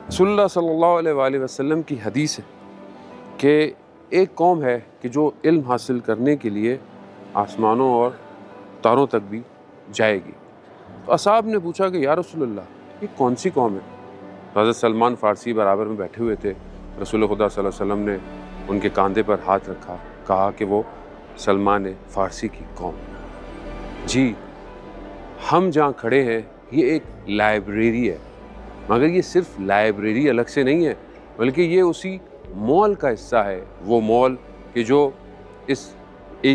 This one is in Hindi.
रसूलुल्लाह सल्लल्लाहु अलैहि वसल्लम की हदीस है कि एक कौम है कि जो इल्म हासिल करने के लिए आसमानों और तारों तक भी जाएगी। तो असहाब ने पूछा कि या रसूलल्लाह ये कौन सी कौम है? तो हज़रत सलमान फ़ारसी बराबर में बैठे हुए थे। रसूल खुदा सल्लल्लाहु अलैहि वसल्लम ने उनके कंधे पर हाथ रखा, कहा कि वो सलमान फ़ारसी की कौम। जी, हम जहाँ खड़े हैं ये एक लाइब्रेरी है, मगर ये सिर्फ लाइब्रेरी अलग से नहीं है, बल्कि ये उसी मॉल का हिस्सा है। वो मॉल कि जो इस